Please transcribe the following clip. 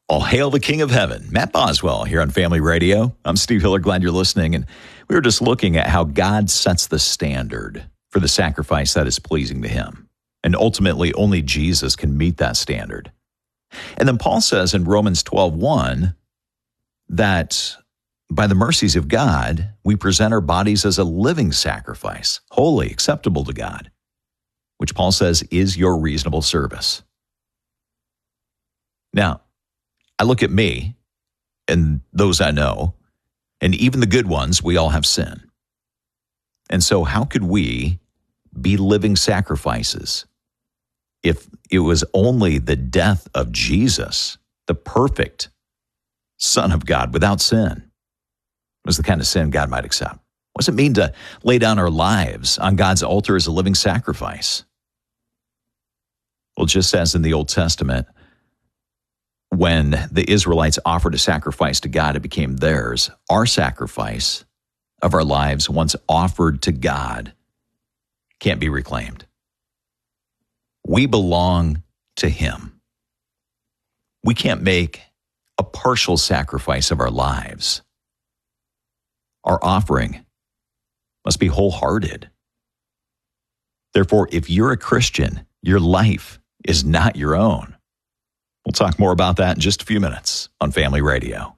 All hail the King of Heaven, Matt Boswell here on Family Radio. I'm Steve Hiller, glad you're listening. And we were just looking at how God sets the standard for the sacrifice that is pleasing to Him. And ultimately, only Jesus can meet that standard. And then Paul says in Romans 12:1 that by the mercies of God, we present our bodies as a living sacrifice, holy, acceptable to God, which Paul says is your reasonable service. Now, I look at me and those I know, and even the good ones, we all have sin. And so how could we be living sacrifices if it was only the death of Jesus, the perfect Son of God without sin, was the kind of sin God might accept? What does it mean to lay down our lives on God's altar as a living sacrifice? Well, just as in the Old Testament, when the Israelites offered a sacrifice to God, it became theirs. Our sacrifice of our lives, once offered to God, can't be reclaimed. We belong to Him. We can't make a partial sacrifice of our lives. Our offering must be wholehearted. Therefore, if you're a Christian, your life is not your own. We'll talk more about that in just a few minutes on Family Radio.